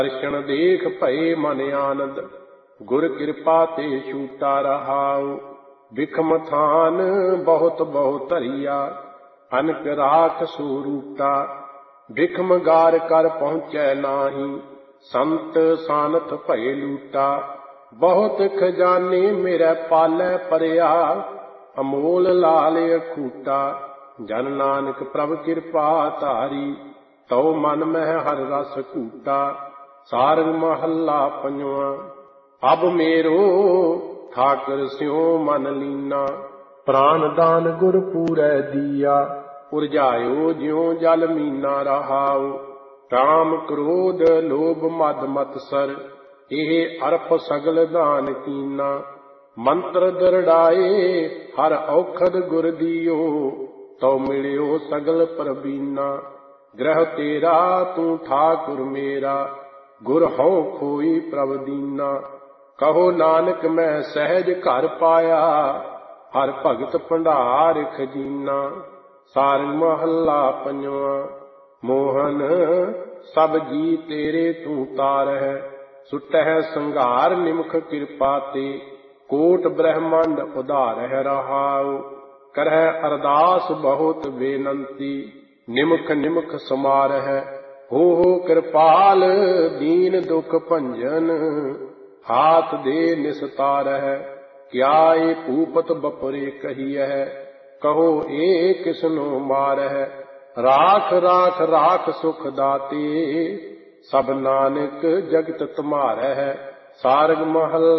दर्शन देख भये मन आनंद, गुर कृपा ते छूटा रहाऊ। बिखम थान बहुत बहुत धरिया, अनक राख सूरूटा। बिखम गार कर पहुँचै नाही, संत सानथ भये लूटा। बहुत खजाने मेरे पालै परिया, अमोल लाल अखूटा। जन नानक प्रभ कृपा धारी, तौ मन मह हर रस कूटा। सारंग महला पंजवा। अब मेरो ठाकर स्यों मन लीना, प्राण दान गुर पूरै दिया। उरझायो ज्यों जल मीना रहाऊ। काम क्रोध लोभ मद मत्सर, एह अरप सगल दान कीना। मंत्र दरड़ाए हर औखद गुर दियो, तौ मिलियो सगल प्रबीना। ग्रह तेरा तू ठाकुर मेरा, गुर हौ खोई प्रभ दीना। कहो नानक मैं सहज घर पाया, हर भगत भंडार खजीना। सारंग महला पंजवा। मोहन सब जी तेरे तू तारह, सुटह संघार निमख कृपा ते। कोट ब्रह्मंड उधारह रहाऊ, करह अरदास बहुत बेनंती। निमख निमख समारह, हो कृपाल दीन दुख भंजन। हाथ दे निस्तारह, क्या ए भूपत बपुरे कहियह। कहो ए किसनो मारह, राख राख राख सुख दाते। सब नानक जगत तुम्हारह। सारंग महला